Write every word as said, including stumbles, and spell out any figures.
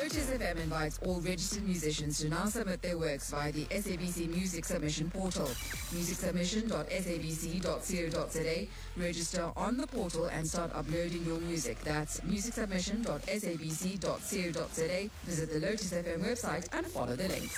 Lotus F M invites all registered musicians to now submit their works via the S A B C Music Submission portal. music submission dot s a b c dot co dot z a. Register on the portal and start uploading your music. That's music submission dot s a b c dot co dot z a. Visit the Lotus F M website and follow the links.